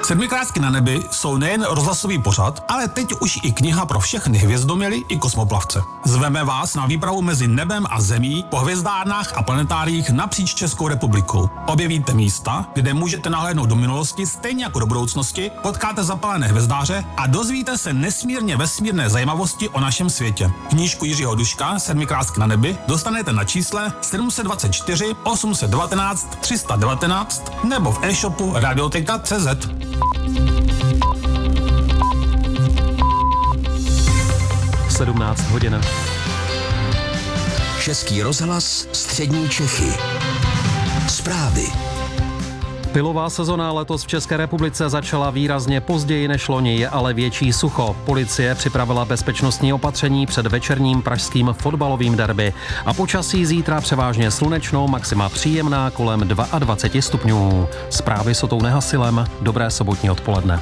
Sedmikrásky na nebi jsou nejen rozhlasový pořad, ale teď už i kniha pro všechny hvězdoměly i kosmoplavce. Zveme vás na výpravu mezi nebem a zemí po hvězdárnách a planetáriích napříč Českou republikou. Objevíte místa, kde můžete nahlédnout do minulosti stejně jako do budoucnosti, potkáte zapalené hvězdáře a dozvíte se nesmírně vesmírné zajímavosti o našem světě. Knížku Jiřího Duška Sedmikrásky na nebi dostanete na čísle 724 819 319 nebo v e-shopu Radioteka.cz. 17 hodin. Český rozhlas, střední Čechy. Zprávy. Pilová sezona letos v České republice začala výrazně později než loni, je ale větší sucho. Policie připravila bezpečnostní opatření před večerním pražským fotbalovým derby. A počasí zítra převážně slunečno, maxima příjemná kolem 22 stupňů. Zprávy s Otou Nehasilem, dobré sobotní odpoledne.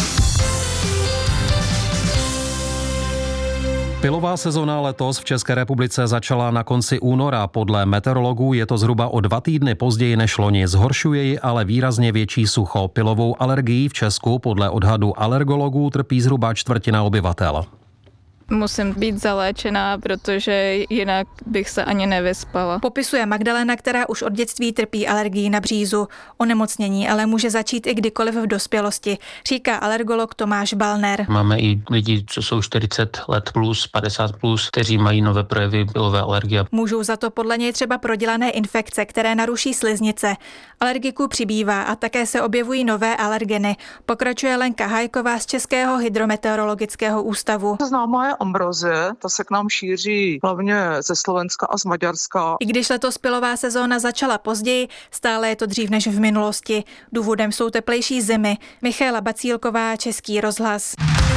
Pilová sezona letos v České republice začala na konci února. Podle meteorologů je to zhruba o 2 týdny později než loni. Zhoršuje ji ale výrazně větší sucho. Pilovou alergií v Česku podle odhadu alergologů trpí zhruba čtvrtina obyvatel. Musím být zaléčená, protože jinak bych se ani nevyspala. Popisuje Magdalena, která už od dětství trpí alergií na břízu. Onemocnění ale může začít i kdykoliv v dospělosti, říká alergolog Tomáš Balner. Máme i lidi, co jsou 40 let plus, 50 plus, kteří mají nové projevy pilové alergie. Můžou za to podle něj třeba prodělané infekce, které naruší sliznice. Alergiků přibývá a také se objevují nové alergeny. Pokračuje Lenka Hajková z Českého hydrometeorologického ústavu. Známá je ambrozie, ta se k nám šíří hlavně ze Slovenska a z Maďarska. I když letos pilová sezóna začala později, stále je to dřív než v minulosti. Důvodem jsou teplejší zimy. Michaela Bacílková, Český rozhlas.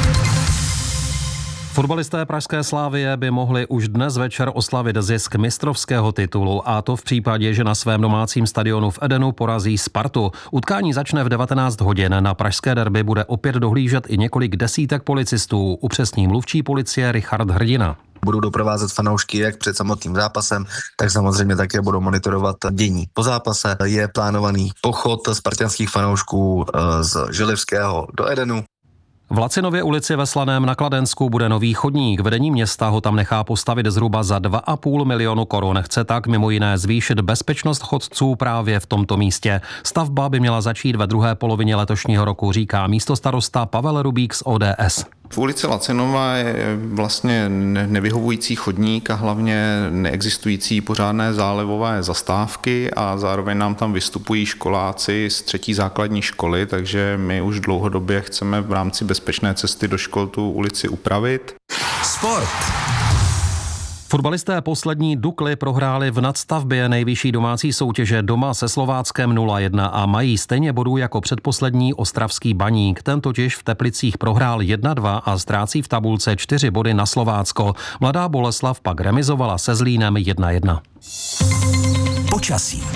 Fotbalisté pražské Slavie by mohli už dnes večer oslavit zisk mistrovského titulu, a to v případě, že na svém domácím stadionu v Edenu porazí Spartu. Utkání začne v 19 hodin. Na pražské derby bude opět dohlížet i několik desítek policistů, upřesní mluvčí policie Richard Hrdina. Budou doprovázet fanoušky jak před samotným zápasem, tak samozřejmě také budou monitorovat dění. Po zápase je plánovaný pochod spartanských fanoušků z Želivského do Edenu. V Lacinově ulici ve Slaném na Kladensku bude nový chodník. Vedení města ho tam nechá postavit zhruba za 2,5 milionu korun. Chce tak mimo jiné zvýšit bezpečnost chodců právě v tomto místě. Stavba by měla začít ve druhé polovině letošního roku, říká místostarosta Pavel Rubík z ODS. V ulici Lacinova je vlastně nevyhovující chodník a hlavně neexistující pořádné zálivové zastávky a zároveň nám tam vystupují školáci z 3. základní školy, takže my už dlouhodobě chceme v rámci bezpečné cesty do škol tu ulici upravit. Sport. Fotbalisté poslední Dukly prohráli v nadstavbě nejvyšší domácí soutěže doma se Slováckem 0-1 a mají stejně bodů jako předposlední ostravský Baník. Ten totiž v Teplicích prohrál 1-2 a ztrácí v tabulce 4 body na Slovácko. Mladá Boleslav pak remizovala se Zlínem 1-1. Počasí.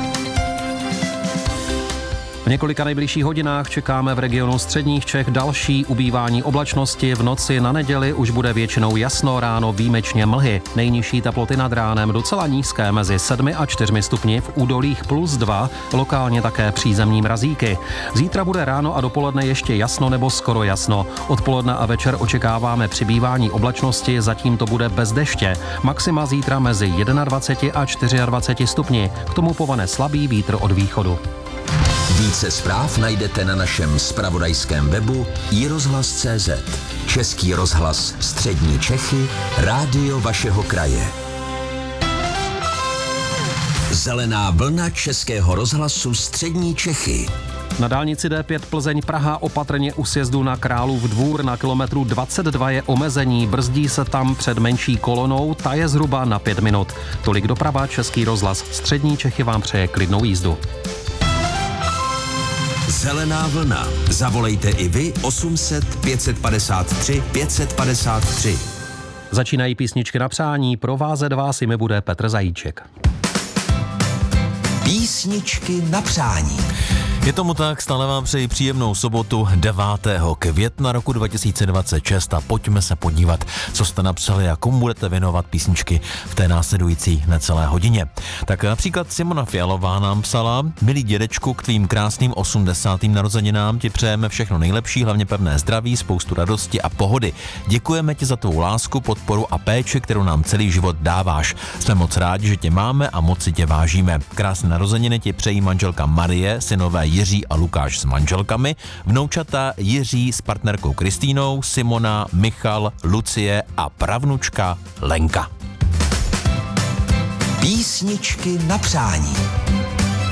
V několika nejbližších hodinách čekáme v regionu středních Čech další ubývání oblačnosti. V noci na neděli už bude většinou jasno, ráno výjimečně mlhy. Nejnižší teploty nad ránem docela nízké mezi 7 a 4 stupni, v údolích +2, lokálně také přízemní mrazíky. Zítra bude ráno a dopoledne ještě jasno nebo skoro jasno. Odpoledne a večer očekáváme přibývání oblačnosti, zatím to bude bez deště. Maxima zítra mezi 21 a 24 stupni. K tomu povane slabý vítr od východu. Více zpráv najdete na našem zpravodajském webu iRozhlas.cz. Český rozhlas, střední Čechy, rádio vašeho kraje. Zelená vlna Českého rozhlasu střední Čechy. Na dálnici D5 Plzeň-Praha opatrně u sjezdu na Králův Dvůr na kilometru 22 je omezení, brzdí se tam před menší kolonou, ta je zhruba na 5 minut. Tolik doprava, Český rozhlas střední Čechy vám přeje klidnou jízdu. Zelená vlna. Zavolejte i vy 800 553 553. Začínají písničky na přání, provázet vás jimi bude Petr Zajíček. Písničky na přání. Je tomu tak, stále vám přeji příjemnou sobotu 9. května roku 2026 a pojďme se podívat, co jste napsali a komu budete věnovat písničky v té následující necelé hodině. Tak například Simona Fialová nám psala: milý dědečku, k tvým krásným 80. narozeninám ti přejeme všechno nejlepší, hlavně pevné zdraví, spoustu radosti a pohody. Děkujeme ti za tvou lásku, podporu a péči, kterou nám celý život dáváš. Jsme moc rádi, že tě máme a moc si tě vážíme. Krásné narozeniny ti přejí manželka Marie, synové Jiří a Lukáš s manželkami, vnoučata Jiří s partnerkou Kristýnou, Simona, Michal, Lucie a pravnučka Lenka. Písničky na přání.